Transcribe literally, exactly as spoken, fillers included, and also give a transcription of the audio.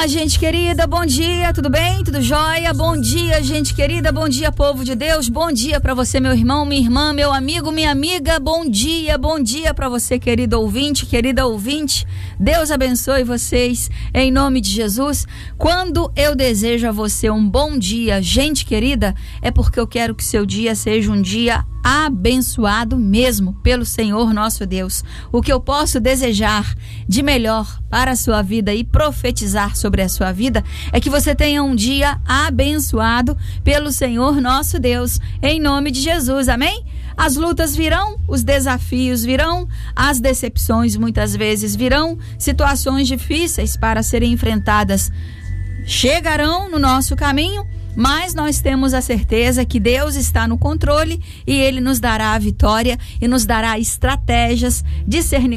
Olá, gente querida, bom dia, tudo bem? Tudo jóia? Bom dia, gente querida, bom dia, povo de Deus, bom dia pra você, meu irmão, minha irmã, meu amigo, minha amiga, bom dia, bom dia pra você, querido ouvinte, querida ouvinte. Deus abençoe vocês, em nome de Jesus. Quando eu desejo a você um bom dia, gente querida, é porque eu quero que seu dia seja um dia abençoado mesmo pelo Senhor nosso Deus. O que eu posso desejar de melhor para a sua vida e profetizar sobre a sua vida é que você tenha um dia abençoado pelo Senhor nosso Deus, em nome de Jesus, amém? As lutas virão, os desafios virão, as decepções muitas vezes virão, situações difíceis para serem enfrentadas chegarão no nosso caminho, mas nós temos a certeza que Deus está no controle e Ele nos dará a vitória e nos dará estratégias, discernimento